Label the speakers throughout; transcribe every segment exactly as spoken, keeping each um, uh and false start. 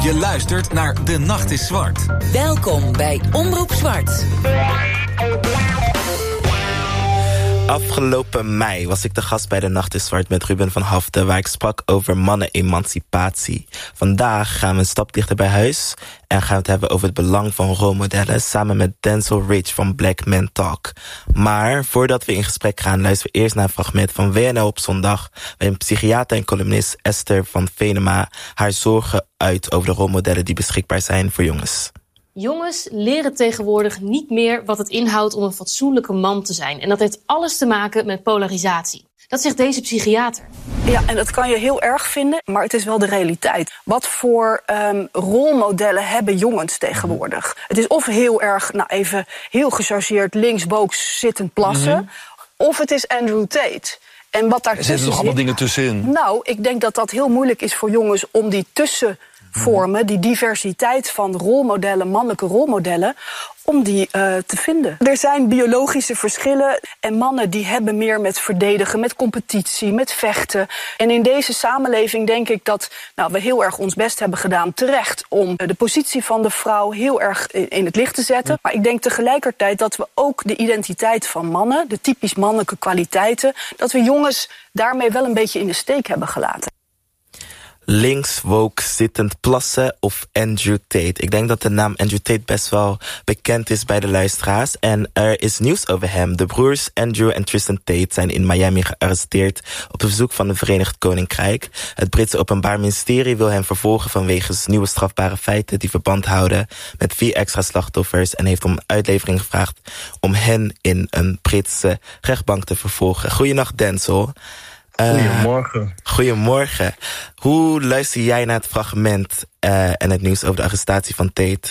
Speaker 1: Je luistert naar De Nacht is Zwart.
Speaker 2: Welkom bij Omroep Zwart.
Speaker 3: Afgelopen mei was ik de gast bij De Nacht is Zwart met Ruben van Haften, waar ik sprak over mannen-emancipatie. Vandaag gaan we een stap dichter bij huis en gaan we het hebben over het belang van rolmodellen samen met Denzel Rich van Black Men Talk. Maar voordat we in gesprek gaan, luisteren we eerst naar een fragment van W N L op zondag, waarin psychiater en columnist Esther van Venema haar zorgen uit over de rolmodellen die beschikbaar zijn voor jongens.
Speaker 4: Jongens leren tegenwoordig niet meer wat het inhoudt om een fatsoenlijke man te zijn. En dat heeft alles te maken met polarisatie. Dat zegt deze psychiater.
Speaker 5: Ja, en dat kan je heel erg vinden, maar het is wel de realiteit. Wat voor um, rolmodellen hebben jongens tegenwoordig? Het is of heel erg, nou even heel gechargeerd, linksbooks zittend plassen, mm-hmm. of het is Andrew Tate. En wat daar
Speaker 6: er zitten nog allemaal dingen tussenin.
Speaker 5: Nou, ik denk dat dat heel moeilijk is voor jongens om die tussen vormen, die diversiteit van rolmodellen, mannelijke rolmodellen, om die uh, te vinden. Er zijn biologische verschillen en mannen die hebben meer met verdedigen, met competitie, met vechten. En in deze samenleving denk ik dat nou, we heel erg ons best hebben gedaan, terecht, om de positie van de vrouw heel erg in het licht te zetten. Maar ik denk tegelijkertijd dat we ook de identiteit van mannen, de typisch mannelijke kwaliteiten, dat we jongens daarmee wel een beetje in de steek hebben gelaten.
Speaker 3: Links, woke, zittend plassen of Andrew Tate. Ik denk dat de naam Andrew Tate best wel bekend is bij de luisteraars. En er is nieuws over hem. De broers Andrew en Tristan Tate zijn in Miami gearresteerd op verzoek van het Verenigd Koninkrijk. Het Britse Openbaar Ministerie wil hem vervolgen vanwege nieuwe strafbare feiten die verband houden met vier extra slachtoffers en heeft om uitlevering gevraagd om hen in een Britse rechtbank te vervolgen. Goedenacht, Denzel.
Speaker 7: Goedemorgen.
Speaker 3: Uh, goedemorgen. Hoe luister jij naar het fragment uh, en het nieuws over de arrestatie van Tate?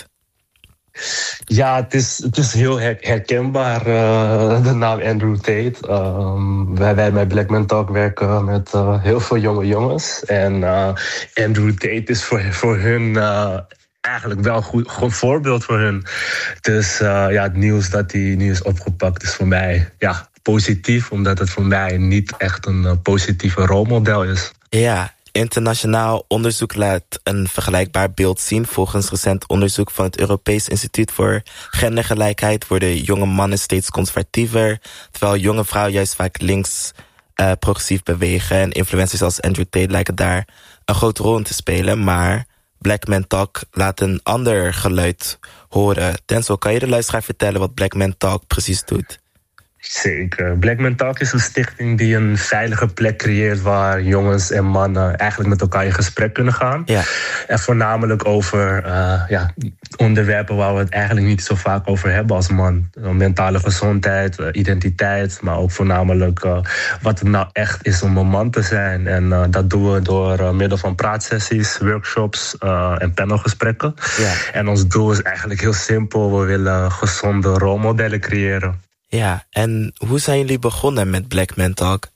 Speaker 7: Ja, het is, het is heel herkenbaar, uh, de naam Andrew Tate. Um, wij, wij bij Black Men Talk werken met uh, heel veel jonge jongens. En uh, Andrew Tate is voor, voor hun Uh, eigenlijk wel een goed, goed voorbeeld voor hun. Dus uh, ja, het nieuws dat hij nu is opgepakt is voor mij ja, positief, omdat het voor mij niet echt een uh, positieve rolmodel is.
Speaker 3: Ja, internationaal onderzoek laat een vergelijkbaar beeld zien. Volgens recent onderzoek van het Europees Instituut voor Gendergelijkheid worden jonge mannen steeds conservatiever, terwijl jonge vrouwen juist vaak links uh, progressief bewegen. En influencers als Andrew Tate lijken daar een grote rol in te spelen, maar Black Men Talk laat een ander geluid horen. Denzel, kan je de luisteraar vertellen wat Black Men Talk precies doet?
Speaker 7: Zeker. Black Men Talk is een stichting die een veilige plek creëert waar jongens en mannen eigenlijk met elkaar in gesprek kunnen gaan.
Speaker 3: Ja.
Speaker 7: En voornamelijk over uh, ja, onderwerpen waar we het eigenlijk niet zo vaak over hebben als man. Mentale gezondheid, uh, identiteit, maar ook voornamelijk uh, wat het nou echt is om een man te zijn. En uh, dat doen we door uh, middel van praatsessies, workshops uh, en panelgesprekken.
Speaker 3: Ja.
Speaker 7: En ons doel is eigenlijk heel simpel. We willen gezonde rolmodellen creëren.
Speaker 3: Ja, en hoe zijn jullie begonnen met Black Men Talk?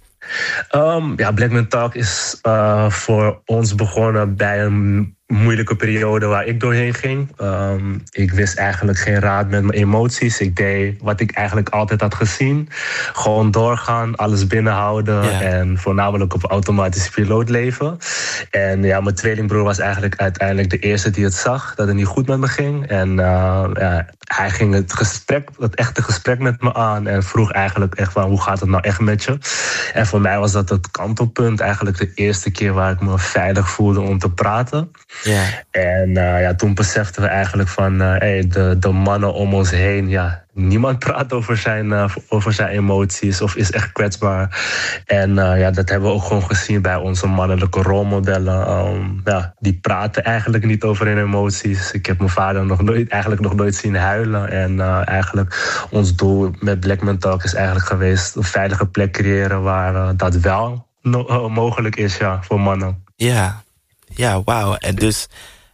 Speaker 7: Um, ja, Black Men Talk is uh, voor ons begonnen bij een moeilijke periode waar ik doorheen ging. Um, ik wist eigenlijk geen raad met mijn emoties. Ik deed wat ik eigenlijk altijd had gezien. Gewoon doorgaan, alles binnenhouden
Speaker 3: Ja.
Speaker 7: en voornamelijk op automatische piloot leven. En ja, mijn tweelingbroer was eigenlijk uiteindelijk de eerste die het zag, dat het niet goed met me ging. En uh, ja, hij ging het gesprek, het echte gesprek met me aan en vroeg eigenlijk echt van, hoe gaat het nou echt met je? En voor mij was dat het kantelpunt, eigenlijk de eerste keer waar ik me veilig voelde om te praten.
Speaker 3: Ja.
Speaker 7: En uh, ja, toen beseften we eigenlijk van uh, hey, de, de mannen om ons heen, ja, niemand praat over zijn, uh, over zijn emoties of is echt kwetsbaar. En uh, ja, dat hebben we ook gewoon gezien bij onze mannelijke rolmodellen. Um, ja, die praten eigenlijk niet over hun emoties. Ik heb mijn vader nog nooit, eigenlijk nog nooit zien huilen. En uh, eigenlijk ons doel met Black Men Talk is eigenlijk geweest een veilige plek creëren waar uh, dat wel no- uh, mogelijk is, ja, voor mannen.
Speaker 3: Ja, ja, wauw. En dus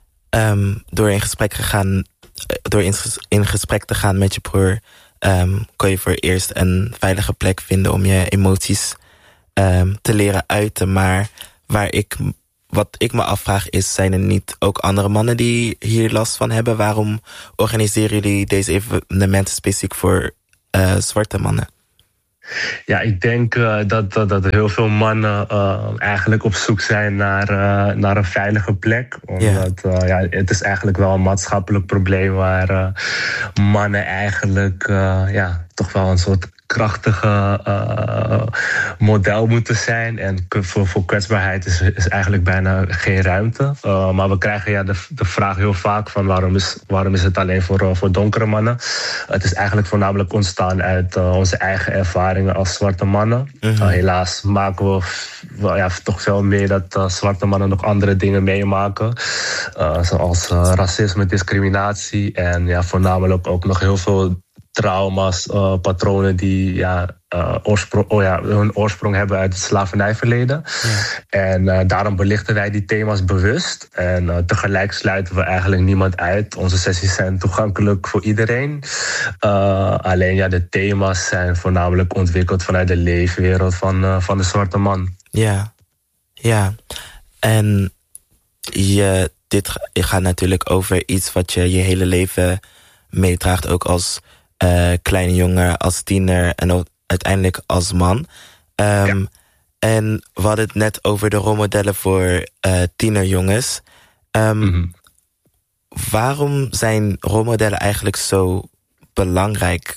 Speaker 3: um, door in gesprek gegaan, door in, in gesprek te gaan met je broer, um, kon je voor eerst een veilige plek vinden om je emoties um, te leren uiten. Maar waar ik, wat ik me afvraag is, zijn er niet ook andere mannen die hier last van hebben? Waarom organiseren jullie deze evenementen specifiek voor uh, zwarte mannen?
Speaker 7: Ja, ik denk uh, dat, dat, dat heel veel mannen uh, eigenlijk op zoek zijn naar, uh, naar een veilige plek. Omdat yeah. uh, ja, het is eigenlijk wel een maatschappelijk probleem waar uh, mannen eigenlijk uh, ja, toch wel een soort krachtige uh, model moeten zijn. En voor, voor kwetsbaarheid is, is eigenlijk bijna geen ruimte. Uh, maar we krijgen ja, de, de vraag heel vaak van waarom is, waarom is het alleen voor, uh, voor donkere mannen? Het is eigenlijk voornamelijk ontstaan uit uh, onze eigen ervaringen als zwarte mannen. Mm-hmm. Uh, helaas maken we well, ja, toch veel meer dat uh, zwarte mannen nog andere dingen meemaken. Uh, zoals uh, racisme, discriminatie en ja, voornamelijk ook nog heel veel trauma's, uh, patronen die ja, uh, oorsprong, oh ja, hun oorsprong hebben uit het slavernijverleden. Ja. En uh, daarom belichten wij die thema's bewust. En uh, tegelijk sluiten we eigenlijk niemand uit. Onze sessies zijn toegankelijk voor iedereen. Uh, alleen ja, de thema's zijn voornamelijk ontwikkeld vanuit de leefwereld van, uh, van de zwarte man.
Speaker 3: Ja, ja. En je, dit gaat natuurlijk over iets wat je je hele leven meedraagt, ook als Uh, kleine jongen, als tiener en ook uiteindelijk als man. Um, ja. En we hadden het net over de rolmodellen voor uh, tienerjongens. Um, mm-hmm. Waarom zijn rolmodellen eigenlijk zo belangrijk?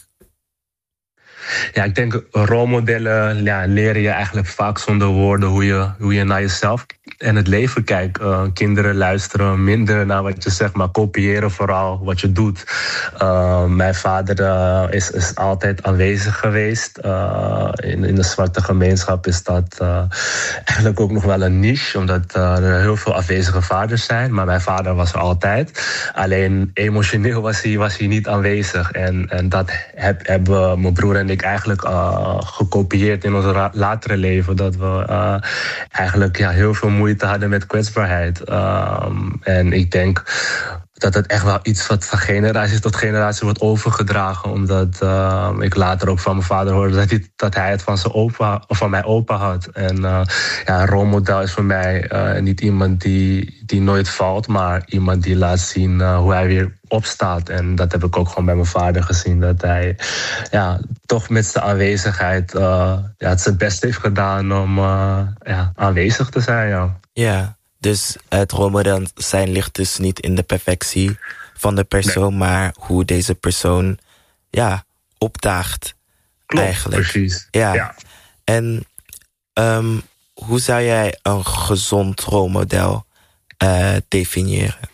Speaker 7: Ja, ik denk rolmodellen ja, leren je eigenlijk vaak zonder woorden hoe je, hoe je naar jezelf en het leven kijkt. Uh, kinderen luisteren minder naar wat je zegt, maar kopiëren vooral wat je doet. Uh, mijn vader uh, is, is altijd aanwezig geweest. Uh, in, in de zwarte gemeenschap is dat uh, eigenlijk ook nog wel een niche, omdat uh, er heel veel afwezige vaders zijn. Maar mijn vader was er altijd. Alleen emotioneel was hij, was hij niet aanwezig. En, en dat heb, hebben mijn broer en ik eigenlijk uh, gekopieerd in ons ra- latere leven. Dat we uh, eigenlijk ja, heel veel moeite hadden met kwetsbaarheid. Um, en ik denk dat het echt wel iets wat van generatie tot generatie wordt overgedragen. Omdat uh, ik later ook van mijn vader hoorde dat hij, dat hij het van zijn opa of van mijn opa had. En uh, ja, een rolmodel is voor mij uh, niet iemand die, die nooit valt, maar iemand die laat zien uh, hoe hij weer opstaat. En dat heb ik ook gewoon bij mijn vader gezien. Dat hij ja, toch met zijn aanwezigheid uh, ja, het zijn best heeft gedaan om uh, ja, aanwezig te zijn. Ja.
Speaker 3: Ja. Dus het rolmodel zijn ligt dus niet in de perfectie van de persoon, nee. maar hoe deze persoon ja, opdaagt.
Speaker 7: Klopt,
Speaker 3: eigenlijk.
Speaker 7: Precies.
Speaker 3: Ja.
Speaker 7: ja.
Speaker 3: En um, hoe zou jij een gezond rolmodel uh, definiëren?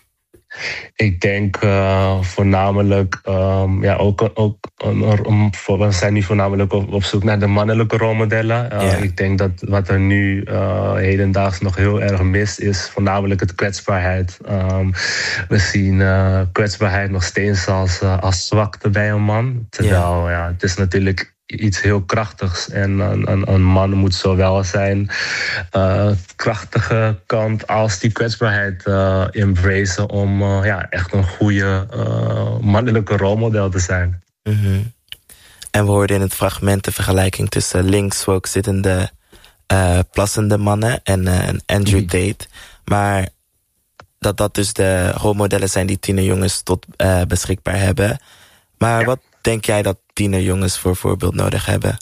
Speaker 7: Ik denk uh, voornamelijk, um, ja, ook, ook um, um, we zijn nu voornamelijk op, op zoek naar de mannelijke rolmodellen. Uh, yeah. Ik denk dat wat er nu uh, hedendaags nog heel erg mist, is voornamelijk het kwetsbaarheid. Um, we zien uh, kwetsbaarheid nog steeds als, uh, als zwakte bij een man. Terwijl, yeah. ja, het is natuurlijk iets heel krachtigs. En een, een, een man moet zowel zijn uh, krachtige kant als die kwetsbaarheid uh, embracen om uh, ja, echt een goede uh, mannelijke rolmodel te zijn.
Speaker 3: Mm-hmm. En we hoorden in het fragment de vergelijking tussen links woke zittende uh, plassende mannen en uh, Andrew mm-hmm. Tate. Maar dat dat dus de rolmodellen zijn die tienerjongens tot uh, beschikbaar hebben. Maar ja. wat denk jij dat tienerjongens voor voorbeeld nodig hebben?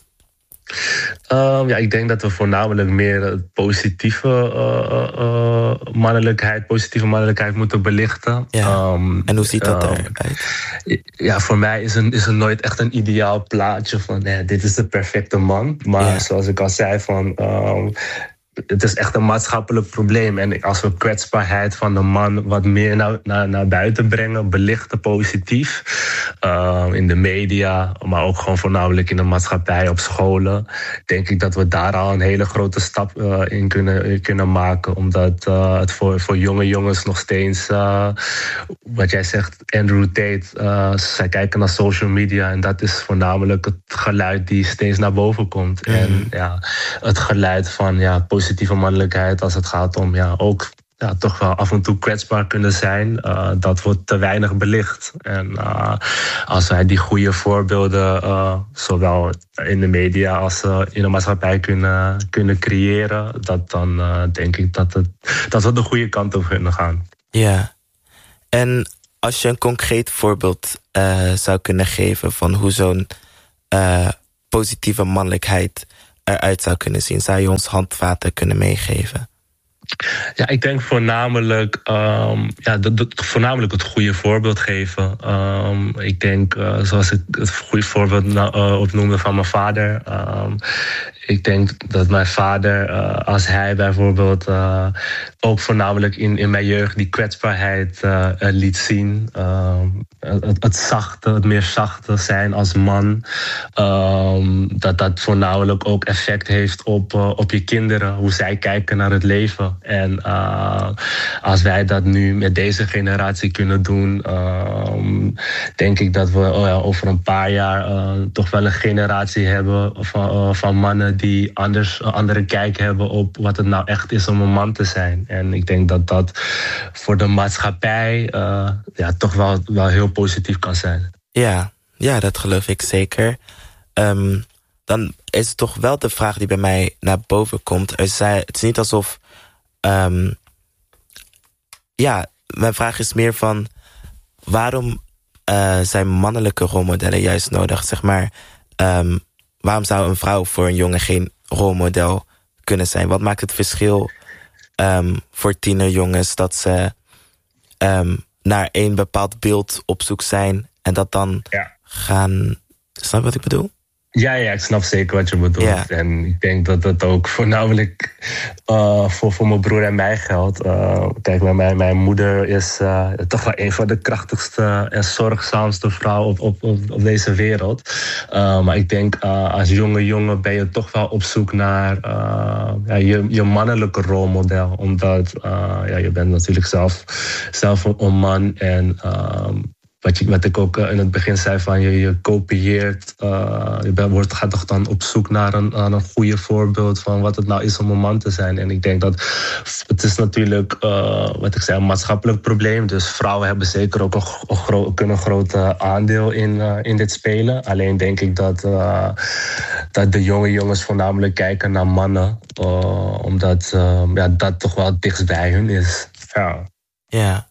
Speaker 7: Um, ja, ik denk dat we voornamelijk meer positieve uh, uh, mannelijkheid, positieve mannelijkheid moeten belichten.
Speaker 3: Ja.
Speaker 7: Um,
Speaker 3: en hoe ziet dat
Speaker 7: um,
Speaker 3: eruit?
Speaker 7: Ja, voor mij is er, is er nooit echt een ideaal plaatje van nee, dit is de perfecte man. Maar ja. zoals ik al zei, van um, het is echt een maatschappelijk probleem. En als we kwetsbaarheid van de man wat meer naar, naar, naar buiten brengen, belichten positief. Uh, in de media, maar ook gewoon voornamelijk in de maatschappij, op scholen. Denk ik dat we daar al een hele grote stap uh, in kunnen, in kunnen maken. Omdat uh, het voor, voor jonge jongens nog steeds, uh, wat jij zegt, Andrew Tate, uh, zij kijken naar social media. En dat is voornamelijk het geluid die steeds naar boven komt. Mm. En ja, het geluid van ja, positieve mannelijkheid als het gaat om ja, ook ja, toch wel af en toe kwetsbaar kunnen zijn. Uh, dat wordt te weinig belicht. En uh, als wij die goede voorbeelden uh, zowel in de media als uh, in de maatschappij kunnen, kunnen creëren, dat dan uh, denk ik dat, het, dat we de goede kant op kunnen gaan.
Speaker 3: Ja. En als je een concreet voorbeeld uh, zou kunnen geven van hoe zo'n uh, positieve mannelijkheid eruit zou kunnen zien? Zou je ons handvaten kunnen meegeven?
Speaker 7: Ja, ik denk voornamelijk, um, ja, de, de, voornamelijk het goede voorbeeld geven. Um, ik denk, uh, zoals ik het goede voorbeeld uh, opnoemde van mijn vader. Um, ik denk dat mijn vader, uh, als hij bijvoorbeeld uh, ook voornamelijk in, in mijn jeugd die kwetsbaarheid uh, liet zien. Uh, het, het zachte, het meer zachte zijn als man. Um, dat dat voornamelijk ook effect heeft op, uh, op je kinderen. Hoe zij kijken naar het leven. En uh, als wij dat nu met deze generatie kunnen doen, uh, denk ik dat we oh ja, over een paar jaar uh, toch wel een generatie hebben van, uh, van mannen die anders, uh, andere kijk hebben op wat het nou echt is om een man te zijn. En ik denk dat dat voor de maatschappij uh, ja, toch wel, wel heel positief kan zijn.
Speaker 3: Ja, ja, dat geloof ik zeker. Um, dan is het toch wel de vraag die bij mij naar boven komt. Er zei, het is niet alsof... Um, ja, mijn vraag is meer van... waarom uh, zijn mannelijke rolmodellen juist nodig? Zeg maar, um, waarom zou een vrouw voor een jongen geen rolmodel kunnen zijn? Wat maakt het verschil um, voor tienerjongens... dat ze um, naar een bepaald beeld op zoek zijn... en dat dan ja. gaan... Snap je wat ik bedoel?
Speaker 7: Ja, ja, ik snap zeker wat je bedoelt. Ja. En ik denk dat dat ook voornamelijk uh, voor, voor mijn broer en mij geldt. Uh, kijk, mijn, mijn moeder is uh, toch wel een van de krachtigste en zorgzaamste vrouwen op, op, op, op deze wereld. Uh, maar ik denk, uh, als jonge jongen ben je toch wel op zoek naar uh, ja, je, je mannelijke rolmodel. Omdat uh, ja, je bent natuurlijk zelf, zelf een man en... Uh, Wat, je, wat ik ook uh, in het begin zei, van je, je kopieert, uh, je bent, wordt, gaat toch dan op zoek naar een, naar een goede voorbeeld van wat het nou is om een man te zijn. En ik denk dat het is natuurlijk, uh, wat ik zei, een maatschappelijk probleem. Dus vrouwen hebben zeker ook een, een, gro- kunnen een groot uh, aandeel in, uh, in dit spelen. Alleen denk ik dat, uh, dat de jonge jongens voornamelijk kijken naar mannen. Uh, omdat uh, ja, dat toch wel het dichtst bij hun is. Ja.
Speaker 3: Ja.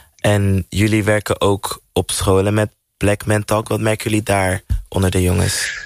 Speaker 3: En jullie werken ook op scholen met Black Man Talk. Wat merken jullie daar onder de jongens?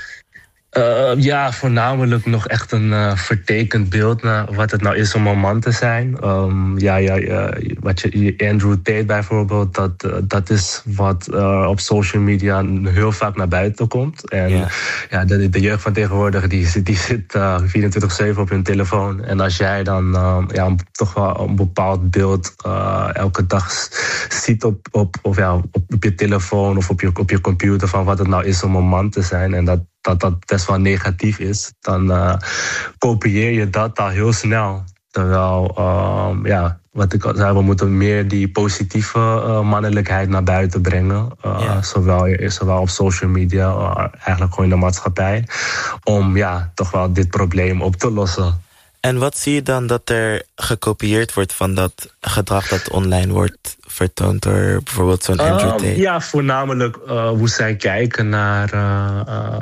Speaker 7: Uh, ja, voornamelijk nog echt een uh, vertekend beeld naar wat het nou is om een man te zijn. Um, ja, ja, ja, wat je, Andrew Tate bijvoorbeeld, dat, uh, dat is wat uh, op social media heel vaak naar buiten komt. En yeah. ja, de, de jeugd van tegenwoordig, die, die zit uh, vierentwintig zeven op hun telefoon. En als jij dan uh, ja, toch wel een bepaald beeld uh, elke dag ziet op, op, of, ja, op, op je telefoon of op je, op je computer van wat het nou is om een man te zijn. En dat dat dat best wel negatief is, dan uh, kopieer je dat al heel snel. Terwijl, uh, ja, wat ik al zei, we moeten meer die positieve uh, mannelijkheid naar buiten brengen. Uh, ja. zowel, zowel op social media, uh, eigenlijk gewoon in de maatschappij. Om ja, toch wel dit probleem op te lossen.
Speaker 3: En wat zie je dan dat er gekopieerd wordt van dat gedrag dat online wordt vertoond door bijvoorbeeld zo'n Andrew Tate?
Speaker 7: Uh, ja, voornamelijk uh, hoe zij kijken naar uh,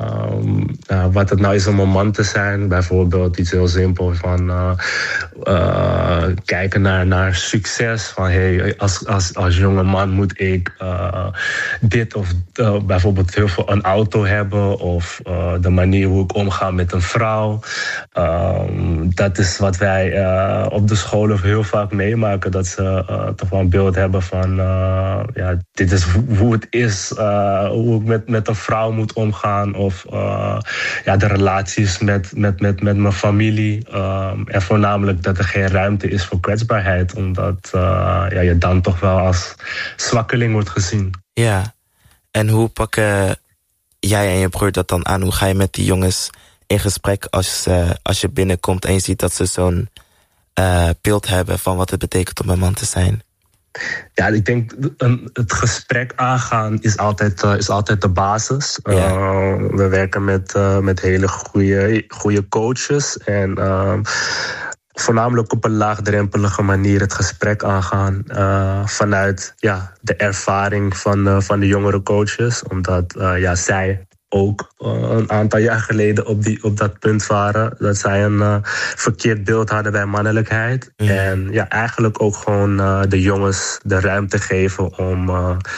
Speaker 7: uh, uh, wat het nou is om een man te zijn. Bijvoorbeeld iets heel simpel van uh, uh, kijken naar, naar succes. Van hey, als, als, als jonge man moet ik uh, dit of uh, bijvoorbeeld heel veel een auto hebben. Of uh, de manier hoe ik omga met een vrouw. Uh, dat is wat wij uh, op de scholen heel vaak meemaken. Dat ze uh, toch wel een beeld hebben van uh, ja, dit is hoe het is, uh, hoe ik met, met een vrouw moet omgaan of uh, ja, de relaties met, met, met, met mijn familie. Uh, en voornamelijk dat er geen ruimte is voor kwetsbaarheid, omdat uh, ja, je dan toch wel als zwakkeling wordt gezien.
Speaker 3: Ja, en hoe pakken jij en je broer dat dan aan? Hoe ga je met die jongens in gesprek als, uh, als je binnenkomt en je ziet dat ze zo'n uh, beeld hebben van wat het betekent om een man te zijn?
Speaker 7: Ja, ik denk een, het gesprek aangaan is altijd, uh, is altijd de basis. Ja. Uh, we werken met, uh, met hele goede, goede coaches. En uh, voornamelijk op een laagdrempelige manier het gesprek aangaan. Uh, vanuit ja, de ervaring van, uh, van de jongere coaches. Omdat uh, ja, zij ook uh, een aantal jaar geleden op, die, op dat punt waren. Dat zij een uh, verkeerd beeld hadden bij mannelijkheid. Mm. En ja, eigenlijk ook gewoon uh, de jongens de ruimte geven om uh,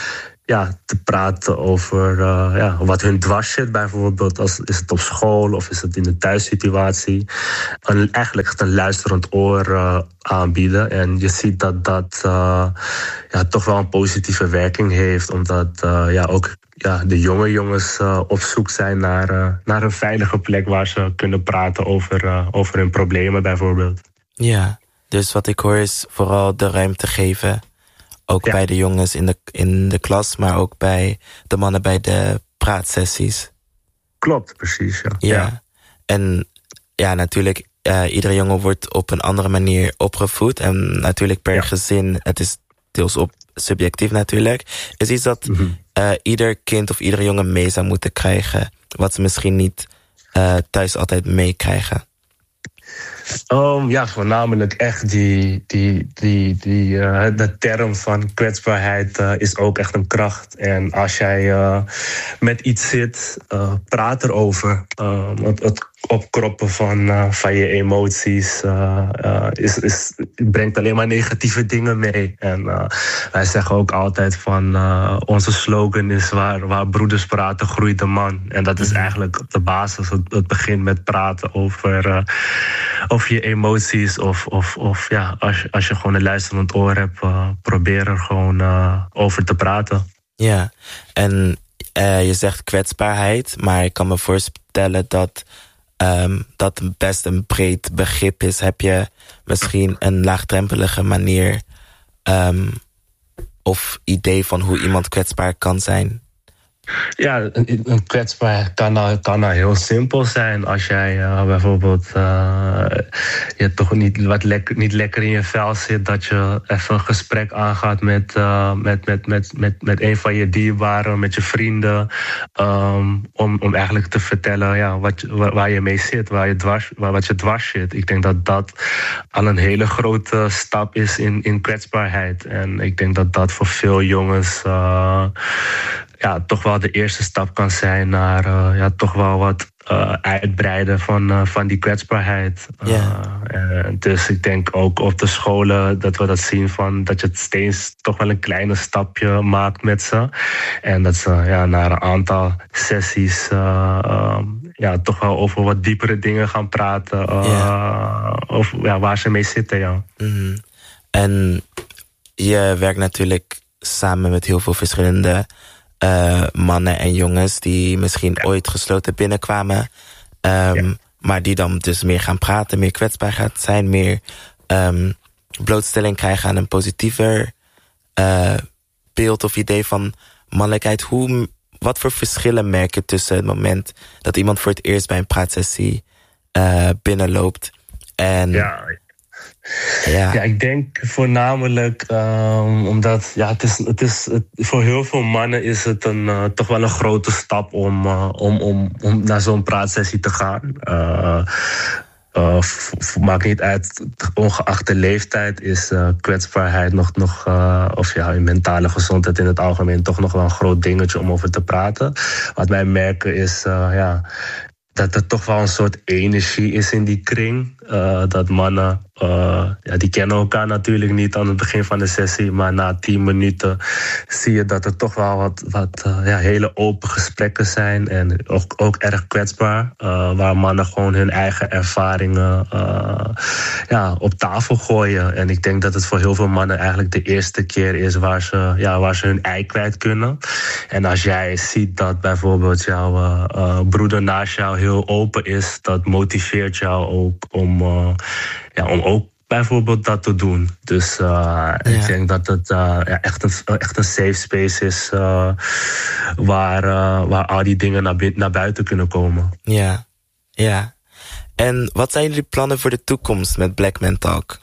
Speaker 7: ja, te praten over uh, ja, wat hun dwars zit. Bijvoorbeeld, als, is het op school of is het in de thuissituatie. En eigenlijk het een luisterend oor uh, aanbieden. En je ziet dat dat uh, ja, toch wel een positieve werking heeft. Omdat uh, ja, ook ja, de jonge jongens uh, op zoek zijn naar, uh, naar een veilige plek waar ze kunnen praten over, uh, over hun problemen bijvoorbeeld.
Speaker 3: Ja, dus wat ik hoor is vooral de ruimte geven. Ook ja. bij de jongens in de, in de klas, maar ook bij de mannen bij de praatsessies.
Speaker 7: Klopt, precies. Ja.
Speaker 3: Ja.
Speaker 7: ja.
Speaker 3: En ja, natuurlijk, uh, iedere jongen wordt op een andere manier opgevoed. En natuurlijk per ja. gezin, het is deels op, subjectief natuurlijk. Is iets dat mm-hmm. uh, ieder kind of iedere jongen mee zou moeten krijgen. Wat ze misschien niet uh, thuis altijd meekrijgen.
Speaker 7: Um, ja, voornamelijk echt die, die, die, die uh, de term van kwetsbaarheid uh, is ook echt een kracht. En als jij uh, met iets zit, uh, praat erover. Uh, het, het opkroppen van, uh, van je emoties uh, uh, is, is, brengt alleen maar negatieve dingen mee. En uh, wij zeggen ook altijd van uh, onze slogan is waar, waar broeders praten groeit de man. En dat is eigenlijk op de basis. Het, het begint met praten over, uh, over je emoties. Of, of, of ja, als, als je gewoon een luisterend oor hebt, uh, probeer er gewoon uh, over te praten.
Speaker 3: Ja, en uh, je zegt kwetsbaarheid, maar ik kan me voorstellen dat Um, dat best een breed begrip is. Heb je misschien een laagdrempelige manier um, of idee van hoe iemand kwetsbaar kan zijn?
Speaker 7: Ja, een, een kwetsbaar kan nou, kan nou heel simpel zijn. Als jij uh, bijvoorbeeld uh, je toch niet, wat lekker, niet lekker in je vel zit, dat je even een gesprek aangaat met, uh, met, met, met, met, met een van je dierbaren, met je vrienden. Um, om, om eigenlijk te vertellen ja, wat, waar, waar je mee zit, waar je dwars, waar, wat je dwars zit. Ik denk dat dat al een hele grote stap is in, in kwetsbaarheid. En ik denk dat dat voor veel jongens Uh, ja, toch wel de eerste stap kan zijn naar uh, ja, toch wel wat uh, uitbreiden van, uh, van die kwetsbaarheid.
Speaker 3: Yeah.
Speaker 7: Uh, uh, dus ik denk ook op de scholen dat we dat zien van dat je het steeds toch wel een kleine stapje maakt met ze. En dat ze ja, naar een aantal sessies uh, uh, ja, toch wel over wat diepere dingen gaan praten. Uh, yeah. Over ja, waar ze mee zitten, ja.
Speaker 3: Mm-hmm. En je werkt natuurlijk samen met heel veel verschillende Uh, mannen en jongens die misschien ja. ooit gesloten binnenkwamen. Um, ja. Maar die dan dus meer gaan praten, meer kwetsbaar gaan zijn, meer um, blootstelling krijgen aan een positiever uh, beeld of idee van mannelijkheid. Hoe, wat voor verschillen merk je tussen het moment dat iemand voor het eerst bij een praatsessie uh, binnenloopt en
Speaker 7: ja.
Speaker 3: Ja.
Speaker 7: ja, ik denk voornamelijk um, omdat ja, het is, het is, het, voor heel veel mannen is het een, uh, toch wel een grote stap om, uh, om, om, om naar zo'n praatsessie te gaan. Uh, uh, f- f- maakt niet uit, ongeacht de leeftijd is uh, kwetsbaarheid nog, nog uh, of ja, mentale gezondheid in het algemeen toch nog wel een groot dingetje om over te praten. Wat wij merken is uh, ja, dat er toch wel een soort energie is in die kring. Uh, dat mannen, uh, ja, die kennen elkaar natuurlijk niet aan het begin van de sessie, maar na tien minuten zie je dat er toch wel wat, wat uh, ja, hele open gesprekken zijn en ook, ook erg kwetsbaar. Uh, waar mannen gewoon hun eigen ervaringen uh, ja, op tafel gooien. En ik denk dat het voor heel veel mannen eigenlijk de eerste keer is waar ze, ja, waar ze hun ei kwijt kunnen. En als jij ziet dat bijvoorbeeld jouw uh, uh, broeder naast jou heel open is, dat motiveert jou ook om Uh, ja, om ook bijvoorbeeld dat te doen. Dus uh, ja. ik denk dat het uh, ja, echt, een, echt een safe space is uh, waar, uh, waar al die dingen naar, naar buiten kunnen komen.
Speaker 3: Ja, ja. En wat zijn jullie plannen voor de toekomst met Black Man Talk?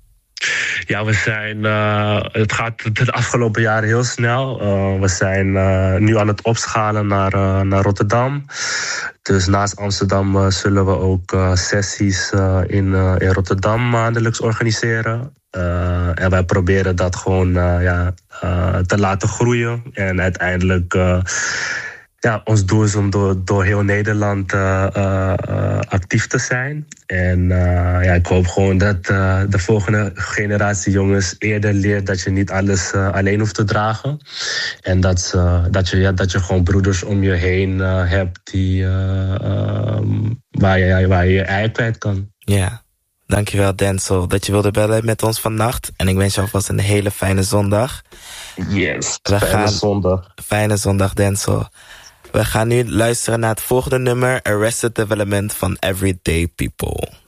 Speaker 7: Ja, we zijn, uh, het gaat de afgelopen jaren heel snel. Uh, we zijn uh, nu aan het opschalen naar, uh, naar Rotterdam. Dus naast Amsterdam uh, zullen we ook uh, sessies uh, in, uh, in Rotterdam maandelijks organiseren. Uh, en wij proberen dat gewoon uh, ja, uh, te laten groeien. En uiteindelijk Uh, ja, ons doel is om door, door heel Nederland uh, uh, uh, actief te zijn. En uh, ja, ik hoop gewoon dat uh, de volgende generatie jongens eerder leert dat je niet alles uh, alleen hoeft te dragen. En dat, uh, dat, je, ja, dat je gewoon broeders om je heen uh, hebt die, uh, um, waar, je, waar je je ei kwijt kan.
Speaker 3: Ja, dankjewel Denzel dat je wilde bellen met ons vannacht. En ik wens je alvast een hele fijne zondag.
Speaker 7: Yes,
Speaker 3: We
Speaker 7: fijne
Speaker 3: gaan,
Speaker 7: zondag.
Speaker 3: Fijne zondag Denzel. We gaan nu luisteren naar het volgende nummer, Arrested Development van Everyday People.